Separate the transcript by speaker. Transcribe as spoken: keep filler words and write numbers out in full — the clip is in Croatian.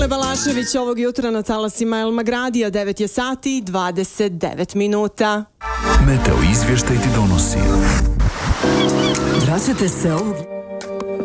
Speaker 1: Balašević ovog jutra na talasima El Magradija, devet je sati i dvadeset devet minuta.
Speaker 2: Meteo izvještaj ti donosi.
Speaker 3: Vraćate se ovog...